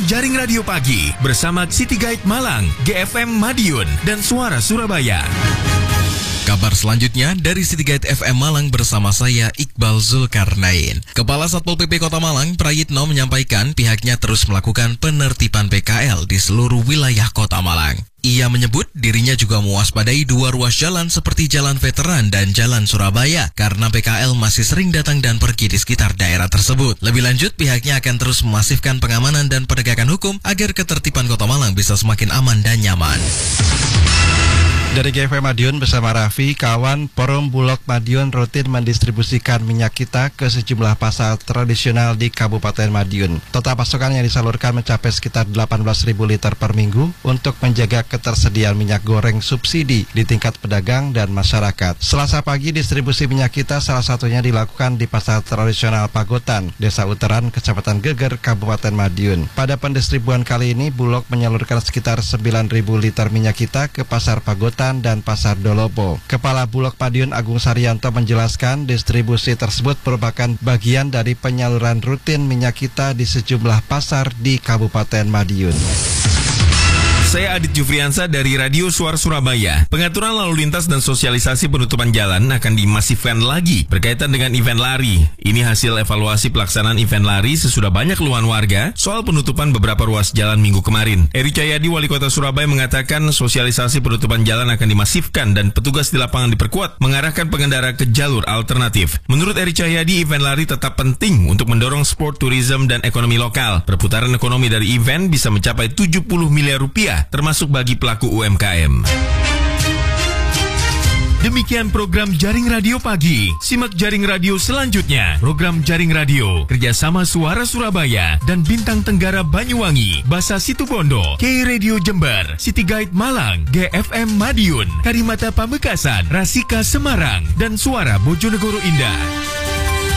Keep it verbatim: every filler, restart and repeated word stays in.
Jaring Radio Pagi bersama City Guide Malang, G F M Madiun, dan Suara Surabaya. Kabar selanjutnya dari City Guide F M Malang bersama saya Iqbal Zulkarnain. Kepala Satpol P P Kota Malang, Prayitno, menyampaikan pihaknya terus melakukan penertiban P K L di seluruh wilayah Kota Malang. Ia menyebut dirinya juga mewaspadai dua ruas jalan seperti Jalan Veteran dan Jalan Surabaya karena P K L masih sering datang dan pergi di sekitar daerah tersebut. Lebih lanjut, pihaknya akan terus memasifkan pengamanan dan penegakan hukum agar ketertiban Kota Malang bisa semakin aman dan nyaman. Dari G F M Madiun bersama Raffi, kawan, Forum Bulog Madiun rutin mendistribusikan minyak kita ke sejumlah pasar tradisional di Kabupaten Madiun. Total pasokan yang disalurkan mencapai sekitar delapan belas ribu liter per minggu untuk menjaga ketersediaan minyak goreng subsidi di tingkat pedagang dan masyarakat. Selasa pagi, distribusi minyak kita salah satunya dilakukan di pasar tradisional Pagotan, Desa Uteran, Kecamatan Geger, Kabupaten Madiun. Pada pendistribuan kali ini, Bulog menyalurkan sekitar sembilan ribu liter minyak kita ke pasar Pagotan dan Pasar Dolopo. Kepala Bulog Madiun Agung Saryanto menjelaskan distribusi tersebut merupakan bagian dari penyaluran rutin minyak kita di sejumlah pasar di Kabupaten Madiun. Saya Adit Jufriansa dari Radio Suara Surabaya. Pengaturan lalu lintas dan sosialisasi penutupan jalan akan dimasifkan lagi berkaitan dengan event lari. Ini hasil evaluasi pelaksanaan event lari sesudah banyak keluhan warga soal penutupan beberapa ruas jalan minggu kemarin. Eri Cahyadi, Wali Kota Surabaya, mengatakan sosialisasi penutupan jalan akan dimasifkan dan petugas di lapangan diperkuat mengarahkan pengendara ke jalur alternatif. Menurut Eri Cahyadi, event lari tetap penting untuk mendorong sport, tourism, dan ekonomi lokal. Perputaran ekonomi dari event bisa mencapai tujuh puluh miliar rupiah, termasuk bagi pelaku U M K M. Demikian program Jaring Radio Pagi. Simak Jaring Radio selanjutnya. Program Jaring Radio kerjasama Suara Surabaya dan Bintang Tenggara Banyuwangi, Basa Situbondo, K Radio Jember, City Guide Malang, G F M Madiun, Karimata Pamekasan, Rasika Semarang, dan Suara Bojonegoro Indah.